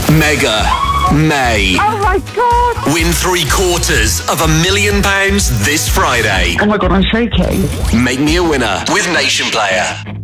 Mega May. Oh my God! Win £750,000 this Friday. Oh my God, I'm shaking. Make me a winner with Nation Player.